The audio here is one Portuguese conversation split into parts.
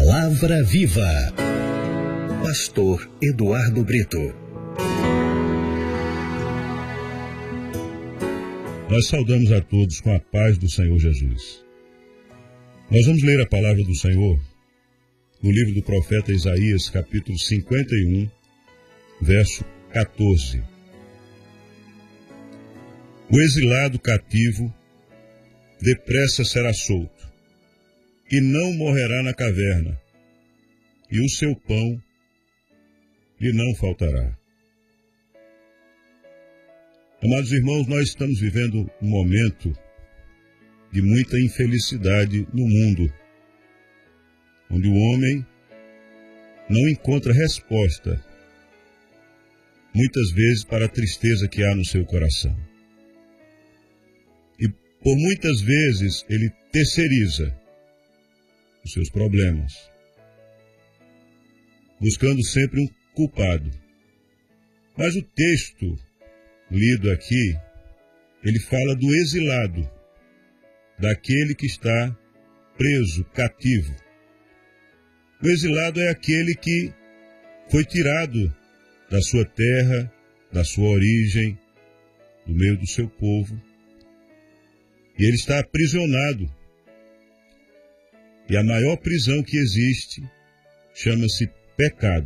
Palavra Viva. Pastor Eduardo Brito. Nós saudamos a todos com a paz do Senhor Jesus. Nós vamos ler a palavra do Senhor no livro do profeta Isaías, capítulo 51, verso 14. O exilado cativo depressa será solto, e não morrerá na caverna, e o seu pão lhe não faltará. Amados irmãos, nós estamos vivendo um momento de muita infelicidade no mundo, onde o homem não encontra resposta, muitas vezes, para a tristeza que há no seu coração. E por muitas vezes ele terceiriza os seus problemas, buscando sempre um culpado. Mas o texto lido aqui, ele fala do exilado, daquele que está preso, cativo. O exilado é aquele que foi tirado da sua terra, da sua origem, do meio do seu povo, e ele está aprisionado. E a maior prisão que existe chama-se pecado.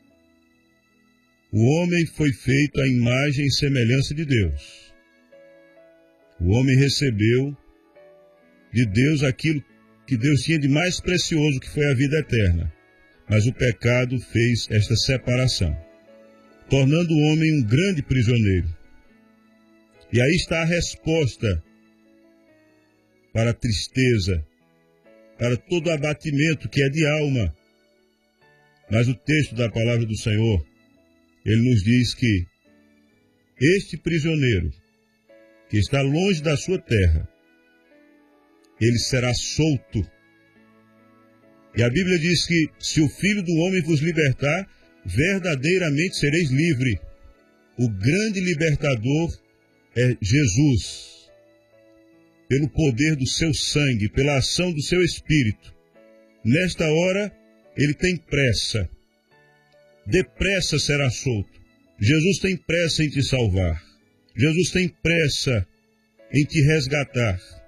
O homem foi feito à imagem e semelhança de Deus. O homem recebeu de Deus aquilo que Deus tinha de mais precioso, que foi a vida eterna. Mas o pecado fez esta separação, tornando o homem um grande prisioneiro. E aí está a resposta para a tristeza, para todo abatimento que é de alma. Mas o texto da palavra do Senhor, ele nos diz que este prisioneiro, que está longe da sua terra, ele será solto. E a Bíblia diz que se o Filho do Homem vos libertar, verdadeiramente sereis livre. O grande libertador é Jesus. Pelo poder do seu sangue, pela ação do seu Espírito. Nesta hora, ele tem pressa. Depressa será solto. Jesus tem pressa em te salvar. Jesus tem pressa em te resgatar.